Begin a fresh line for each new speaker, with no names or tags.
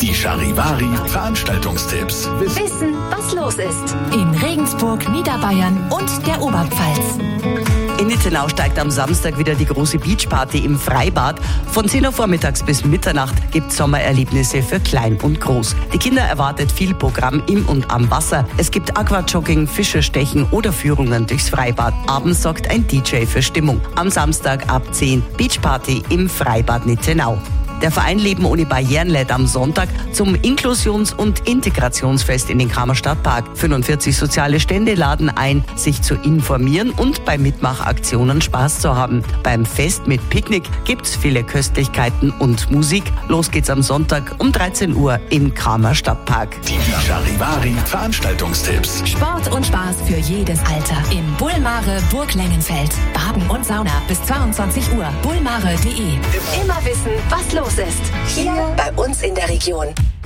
Die Charivari Veranstaltungstipps.
Wissen, was los ist.
In Regensburg, Niederbayern und der Oberpfalz.
In Nittenau steigt am Samstag wieder die große Beachparty im Freibad. Von 10 Uhr vormittags bis Mitternacht gibt es Sommererlebnisse für Klein und Groß. Die Kinder erwartet viel Programm im und am Wasser. Es gibt Aquajogging, Fische stechen oder Führungen durchs Freibad. Abends sorgt ein DJ für Stimmung. Am Samstag ab 10 Beachparty im Freibad Nittenau. Der Verein Leben ohne Barrieren lädt am Sonntag zum Inklusions- und Integrationsfest in den Kramer Stadtpark. 45 soziale Stände laden ein, sich zu informieren und bei Mitmachaktionen Spaß zu haben. Beim Fest mit Picknick gibt's viele Köstlichkeiten und Musik. Los geht's am Sonntag um 13 Uhr im Kramer Stadtpark.
Die Charivari Veranstaltungstipps.
Sport und Spaß für jedes Alter. Im Bullmare Burg Lengenfeld. Baden und Sauna bis 22 Uhr. bullmare.de.
Immer wissen, was los ist. Hier bei uns in der Region.